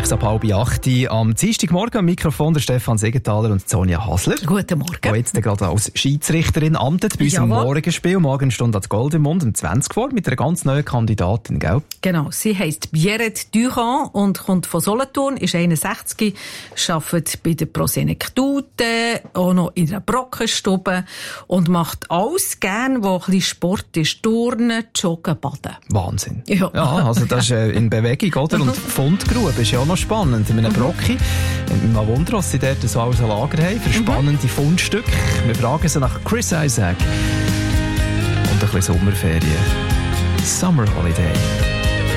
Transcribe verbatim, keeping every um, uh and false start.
sechs ab halb acht am Dienstagmorgen am Mikrofon der Stefan Siegenthaler und Sonja Hasler. Guten Morgen. Die jetzt gerade als Schiedsrichterin amtet bei unserem Jawohl. Morgenspiel. Morgen steht das Goldemund um zwanzig vor mit einer ganz neuen Kandidatin, gell? Genau, sie heisst Bjerret Durand und kommt von Solothurn, ist einundsechzig, arbeitet bei der Prosenektute, auch noch in der Brockenstube und macht alles gern, wo ein bisschen Sport ist. Turnen, Joggen, Baden. Wahnsinn. Ja. Ja, also das ist äh, in Bewegung, oder? Und Fundgrube ist ja auch noch spannend. In einem Brocki, in einem Wunder, was sie dort so alles ein Lager haben, für spannende Fundstücke. Wir fragen sie nach Chris Isaak und ein bisschen Sommerferien. Summer Holiday.